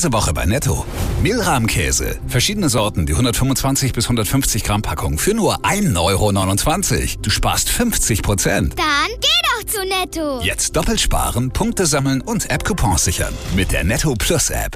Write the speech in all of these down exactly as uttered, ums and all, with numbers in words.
Diese Woche bei Netto. Milram-Käse. Verschiedene Sorten, die hundertfünfundzwanzig bis hundertfünfzig Gramm Packung für nur ein Euro neunundzwanzig. Du sparst fünfzig Prozent. Dann geh doch zu Netto. Jetzt doppelt sparen, Punkte sammeln und App-Coupons sichern. Mit der Netto Plus App.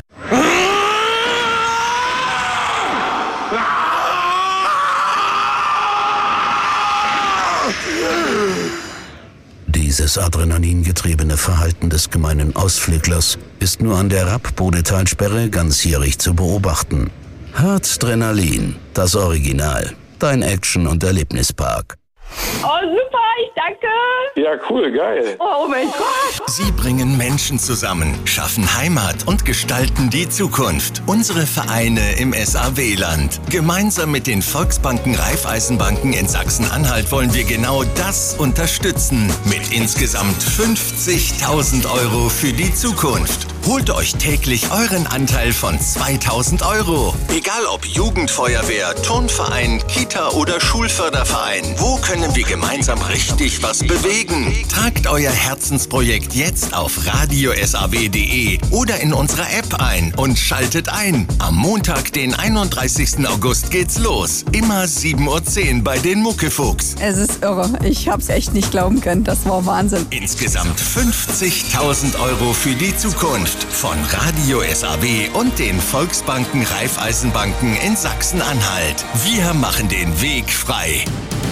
Dieses adrenalingetriebene Verhalten des gemeinen Ausflüglers ist nur an der Rapp-Bodetalsperre ganzjährig zu beobachten. Harzdrenalin, das Original. Dein Action- und Erlebnispark. Oh, super, ich danke. Ja, cool, geil. Oh mein Gott. Sie bringen Menschen zusammen, schaffen Heimat und gestalten die Zukunft. Unsere Vereine im S A W-Land. Gemeinsam mit den Volksbanken Raiffeisenbanken in Sachsen-Anhalt wollen wir genau das unterstützen. Mit insgesamt fünfzigtausend Euro für die Zukunft. Holt euch täglich euren Anteil von zweitausend Euro. Egal ob Jugendfeuerwehr, Turnverein, Kita oder Schulförderverein. Wo können wir gemeinsam richtig was bewegen? Tragt euer Herzensprojekt jetzt auf radio s a w punkt d e oder in unserer App ein und schaltet ein. Am Montag, den einunddreißigsten August geht's los. Immer sieben Uhr zehn bei den Muckefuchs. Es ist irre. Ich hab's echt nicht glauben können. Das war Wahnsinn. Insgesamt fünfzigtausend Euro für die Zukunft. Von Radio S A W und den Volksbanken Raiffeisenbanken in Sachsen-Anhalt. Wir machen den Weg frei.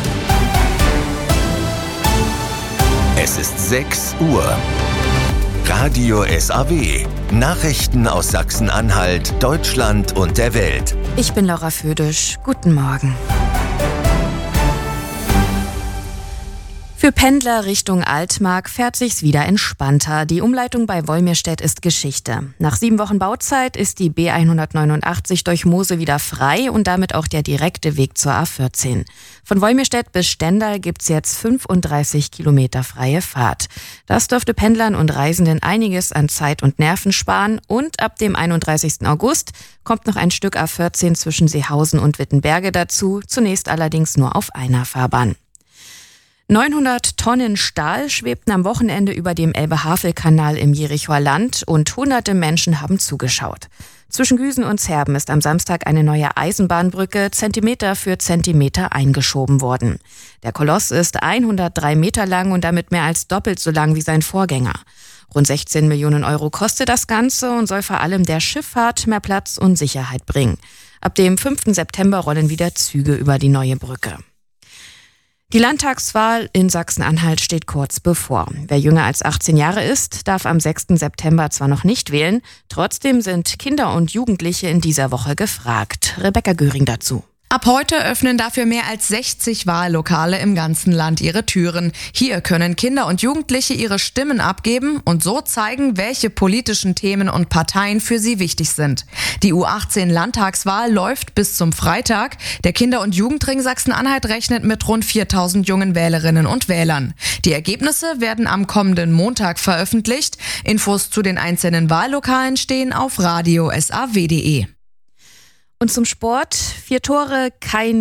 Es ist sechs Uhr. Radio S A W. Nachrichten aus Sachsen-Anhalt, Deutschland und der Welt. Ich bin Laura Födisch. Guten Morgen. Für Pendler Richtung Altmark fährt sich's wieder entspannter. Die Umleitung bei Wolmirstedt ist Geschichte. Nach sieben Wochen Bauzeit ist die B hundertneunundachtzig durch Mose wieder frei und damit auch der direkte Weg zur A vierzehn. Von Wolmirstedt bis Stendal gibt's jetzt fünfunddreißig Kilometer freie Fahrt. Das dürfte Pendlern und Reisenden einiges an Zeit und Nerven sparen. Und ab dem einunddreißigsten August kommt noch ein Stück A vierzehn zwischen Seehausen und Wittenberge dazu, zunächst allerdings nur auf einer Fahrbahn. neunhundert Tonnen Stahl schwebten am Wochenende über dem Elbe-Havel-Kanal im Jerichoer Land und hunderte Menschen haben zugeschaut. Zwischen Güsen und Zerben ist am Samstag eine neue Eisenbahnbrücke Zentimeter für Zentimeter eingeschoben worden. Der Koloss ist hundertdrei Meter lang und damit mehr als doppelt so lang wie sein Vorgänger. Rund sechzehn Millionen Euro kostet das Ganze und soll vor allem der Schifffahrt mehr Platz und Sicherheit bringen. Ab dem fünften September rollen wieder Züge über die neue Brücke. Die Landtagswahl in Sachsen-Anhalt steht kurz bevor. Wer jünger als achtzehn Jahre ist, darf am sechsten September zwar noch nicht wählen, trotzdem sind Kinder und Jugendliche in dieser Woche gefragt. Rebecca Göring dazu. Ab heute öffnen dafür mehr als sechzig Wahllokale im ganzen Land ihre Türen. Hier können Kinder und Jugendliche ihre Stimmen abgeben und so zeigen, welche politischen Themen und Parteien für sie wichtig sind. Die U achtzehn Landtagswahl läuft bis zum Freitag. Der Kinder- und Jugendring Sachsen-Anhalt rechnet mit rund viertausend jungen Wählerinnen und Wählern. Die Ergebnisse werden am kommenden Montag veröffentlicht. Infos zu den einzelnen Wahllokalen stehen auf radio s a w punkt d e. Und zum Sport. Vier Tore, kein